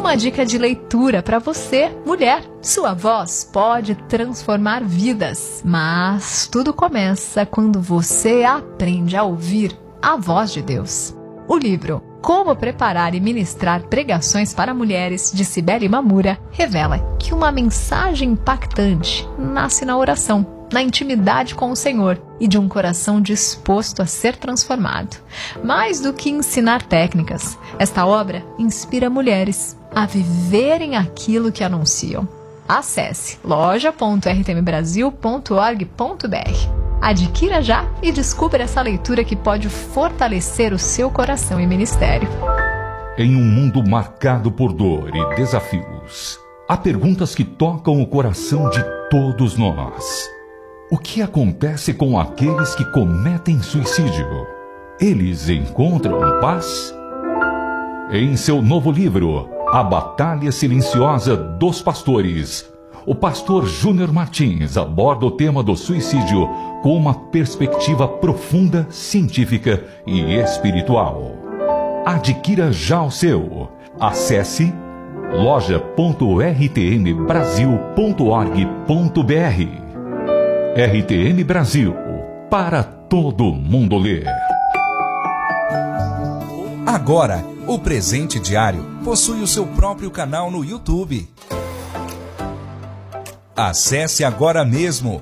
uma dica de leitura para você, mulher. Sua voz pode transformar vidas, mas tudo começa quando você aprende a ouvir a voz de Deus. O livro Como Preparar e Ministrar Pregações para Mulheres, de Cibele Mamura, revela que uma mensagem impactante nasce na oração, na intimidade com o Senhor e de um coração disposto a ser transformado. Mais do que ensinar técnicas, esta obra inspira mulheres a viverem aquilo que anunciam. Acesse loja.rtmbrasil.org.br. Adquira já e descubra essa leitura que pode fortalecer o seu coração e ministério. Em um mundo marcado por dor e desafios, há perguntas que tocam o coração de todos nós. O que acontece com aqueles que cometem suicídio? Eles encontram paz? Em seu novo livro, A Batalha Silenciosa dos Pastores, o pastor Júnior Martins aborda o tema do suicídio com uma perspectiva profunda, científica e espiritual. Adquira já o seu. Acesse loja.rtmbrasil.org.br. RTM Brasil, para todo mundo ler. Agora, o Presente Diário possui o seu próprio canal no YouTube. Acesse agora mesmo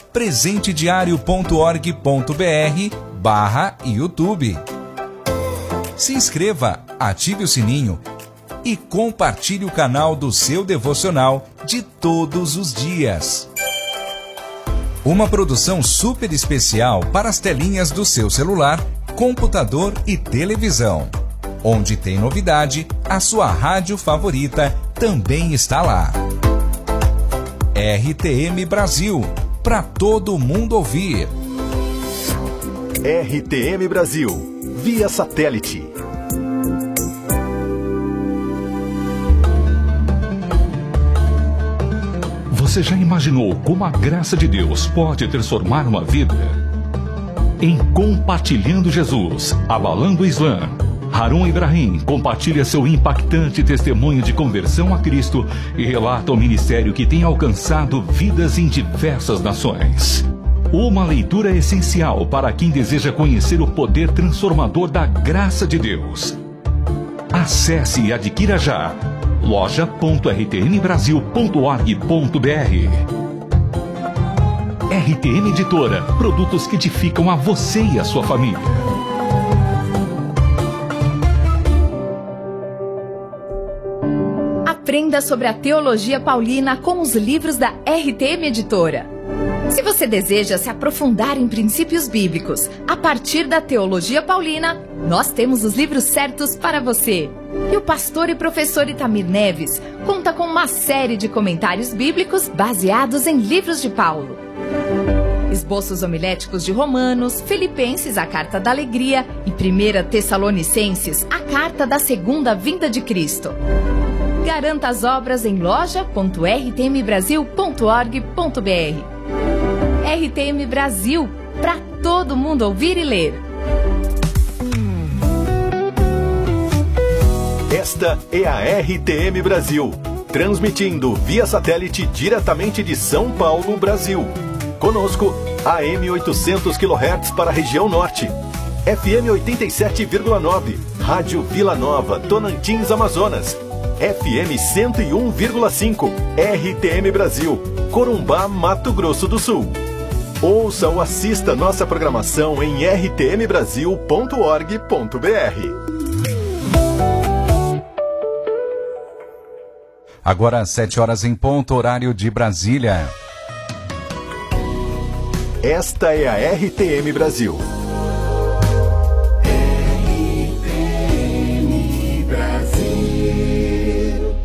presentediario.org.br/YouTube. Se inscreva, ative o sininho e compartilhe o canal do seu devocional de todos os dias. Uma produção super especial para as telinhas do seu celular, computador e televisão. Onde tem novidade, a sua rádio favorita também está lá. RTM Brasil, para todo mundo ouvir. RTM Brasil, via satélite. Você já imaginou como a graça de Deus pode transformar uma vida? Em Compartilhando Jesus, Abalando o Islã, Harun Ibrahim compartilha seu impactante testemunho de conversão a Cristo e relata o ministério que tem alcançado vidas em diversas nações. Uma leitura essencial para quem deseja conhecer o poder transformador da graça de Deus. Acesse e adquira já loja.rtmbrasil.org.br. RTM Editora, produtos que edificam a você e a sua família. Aprenda sobre a teologia paulina com os livros da RTM Editora. Se você deseja se aprofundar em princípios bíblicos a partir da teologia paulina, nós temos os livros certos para você. E o pastor e professor Itamir Neves conta com uma série de comentários bíblicos baseados em livros de Paulo. Esboços homiléticos de Romanos, Filipenses, a Carta da Alegria e 1 Tessalonicenses, a Carta da Segunda Vinda de Cristo. Garanta as obras em loja.rtmbrasil.org.br. RTM Brasil, para todo mundo ouvir e ler. Esta é a RTM Brasil, transmitindo via satélite diretamente de São Paulo, Brasil. Conosco, AM 800 kHz para a região norte, FM 87,9, Rádio Vila Nova, Tonantins, Amazonas, FM 101,5, RTM Brasil, Corumbá, Mato Grosso do Sul. Ouça ou assista nossa programação em rtmbrasil.org.br. Agora às 7 horas em ponto, horário de Brasília. Esta é a RTM Brasil. RTM Brasil.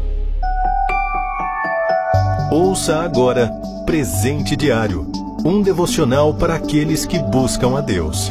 Ouça agora Presente Diário, um devocional para aqueles que buscam a Deus.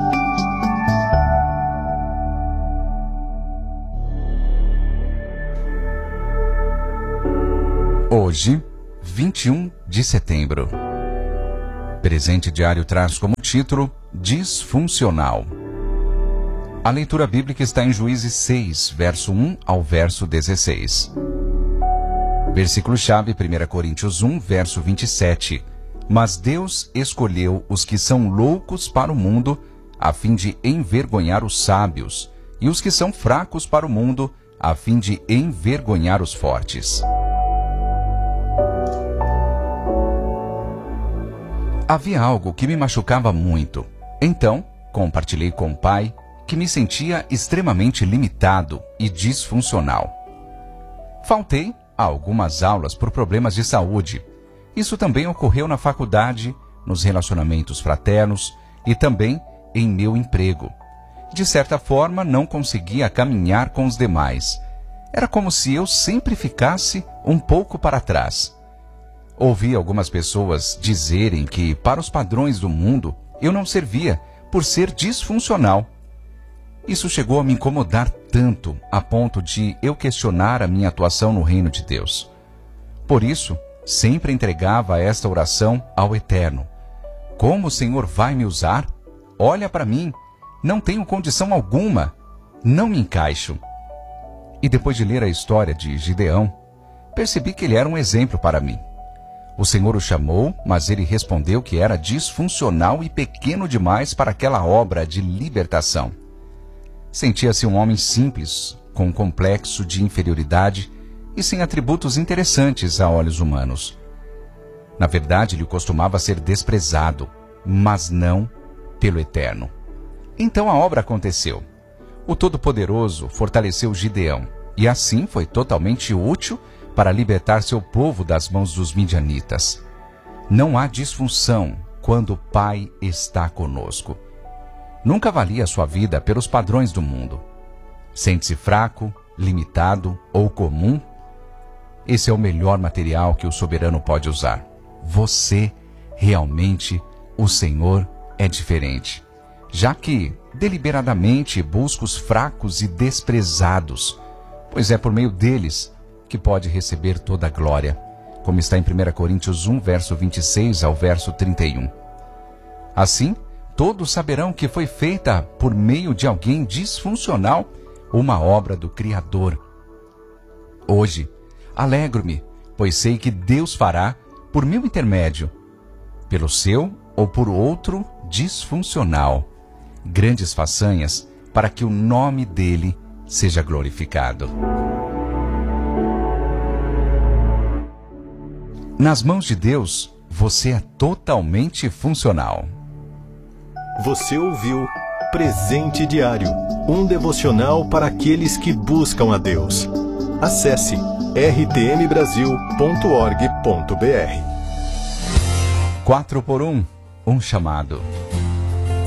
Hoje, 21 de setembro. Presente Diário traz como título Disfuncional. A leitura bíblica está em Juízes 6, verso 1 ao verso 16. Versículo-chave, 1 Coríntios 1, verso 27. Mas Deus escolheu os que são loucos para o mundo, a fim de envergonhar os sábios, e os que são fracos para o mundo, a fim de envergonhar os fortes. Havia algo que me machucava muito. Então, compartilhei com o pai que me sentia extremamente limitado e disfuncional. Faltei a algumas aulas por problemas de saúde. Isso também ocorreu na faculdade, nos relacionamentos fraternos e também em meu emprego. De certa forma, não conseguia caminhar com os demais. Era como se eu sempre ficasse um pouco para trás. Ouvi algumas pessoas dizerem que, para os padrões do mundo, eu não servia por ser disfuncional. Isso chegou a me incomodar tanto, a ponto de eu questionar a minha atuação no reino de Deus. Por isso, sempre entregava esta oração ao Eterno. Como o Senhor vai me usar? Olha para mim, não tenho condição alguma, não me encaixo. E depois de ler a história de Gideão, percebi que ele era um exemplo para mim. O Senhor o chamou, mas ele respondeu que era disfuncional e pequeno demais para aquela obra de libertação. Sentia-se um homem simples, com um complexo de inferioridade e sem atributos interessantes a olhos humanos. Na verdade, ele costumava ser desprezado, mas não pelo Eterno. Então a obra aconteceu. O Todo-Poderoso fortaleceu Gideão, e assim foi totalmente útil para libertar seu povo das mãos dos midianitas. Não há disfunção quando o Pai está conosco. Nunca avalie a sua vida pelos padrões do mundo. Sente-se fraco, limitado ou comum? Esse é o melhor material que o soberano pode usar. Você, realmente, o Senhor é diferente, já que deliberadamente busca os fracos e desprezados, pois é por meio deles que pode receber toda a glória, como está em 1 Coríntios 1, verso 26 ao verso 31. Assim, todos saberão que foi feita por meio de alguém disfuncional uma obra do Criador. Hoje, alegro-me, pois sei que Deus fará, por meu intermédio, pelo seu ou por outro disfuncional, grandes façanhas para que o nome dele seja glorificado. Nas mãos de Deus, você é totalmente funcional. Você ouviu Presente Diário, um devocional para aqueles que buscam a Deus. Acesse rtmbrasil.org.br. 4x1, um chamado.